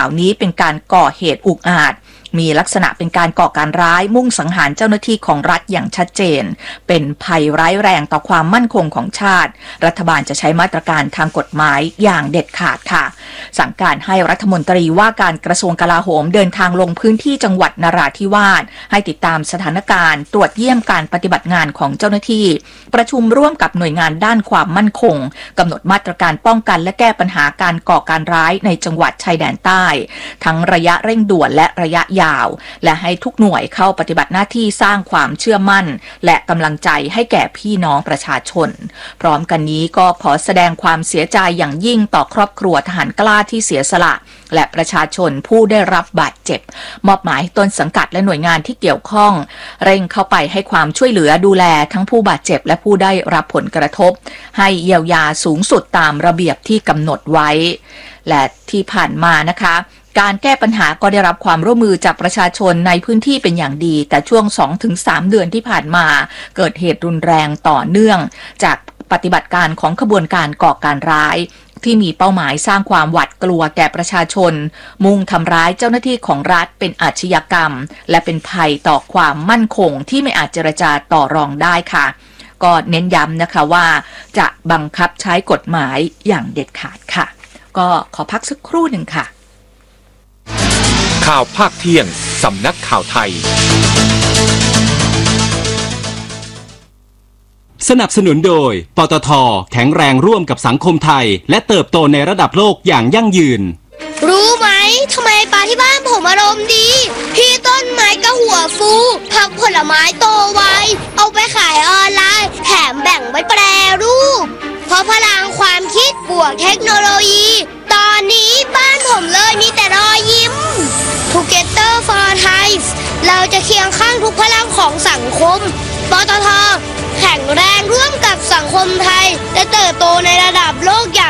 าวนี้เป็นการก่อเหตุอุกอาจมีลักษณะเป็นการก่อการร้ายมุ่งสังหารเจ้าหน้าที่ของรัฐอย่างชัดเจนเป็นภัยร้ายแรงต่อความมั่นคงของชาติรัฐบาลจะใช้มาตรการทางกฎหมายอย่างเด็ดขาดค่ะสั่งการให้รัฐมนตรีว่าการกระทรวงกลาโหมเดินทางลงพื้นที่จังหวัดนราธิวาสให้ติดตามสถานการณ์ตรวจเยี่ยมการปฏิบัติงานของเจ้าหน้าที่ประชุมร่วมกับหน่วยงานด้านความมั่นคงกำหนดมาตรการป้องกันและแก้ปัญหาการก่อการร้ายในจังหวัดชายแดนใต้ทั้งระยะเร่งด่วนและระยะยาวและให้ทุกหน่วยเข้าปฏิบัติหน้าที่สร้างความเชื่อมั่นและกำลังใจให้แก่พี่น้องประชาชนพร้อมกันนี้ก็ขอแสดงความเสียใจอย่างยิ่งต่อครอบครัวทหารกล้าที่เสียสละและประชาชนผู้ได้รับบาดเจ็บมอบหมายต้นสังกัดและหน่วยงานที่เกี่ยวข้องเร่งเข้าไปให้ความช่วยเหลือดูแลทั้งผู้บาดเจ็บและผู้ได้รับผลกระทบให้เยียวยาสูงสุดตามระเบียบที่กำหนดไว้และที่ผ่านมานะคะการแก้ปัญหาก็ได้รับความร่วมมือจากประชาชนในพื้นที่เป็นอย่างดีแต่ช่วง 2-3 เดือนที่ผ่านมาเกิดเหตุรุนแรงต่อเนื่องจากปฏิบัติการของขบวนการก่อการร้ายที่มีเป้าหมายสร้างความหวาดกลัวแก่ประชาชนมุ่งทำร้ายเจ้าหน้าที่ของรัฐเป็นอาชญากรรมและเป็นภัยต่อความมั่นคงที่ไม่อาจเจรจาต่อรองได้ค่ะก็เน้นย้ำนะคะว่าจะบังคับใช้กฎหมายอย่างเด็ดขาดค่ะก็ขอพักสักครู่หนึ่งค่ะข่าวภาคเที่ยงสำนักข่าวไทยสนับสนุนโดยปตท.แข็งแรงร่วมกับสังคมไทยและเติบโตในระดับโลกอย่างยั่งยืนรู้ไหมทำไมปลาที่บ้านผมอารมณ์ดีพี่ต้นไม้ก็หัวฟูผักผลไม้โตไวเอาไปขายออนไลน์แถมแบ่งไว้แปรรูปเพราะพลังความคิดบวกเทคโนโลยีตอนนี้บ้านผมเลยมีแต่รอยยิ้ม Together for Thai เราจะเคียงข้างทุกพลังของสังคมปตท.แข็งแรงร่วมกับสังคมไทยและเติบโตในระดับโลกอย่าง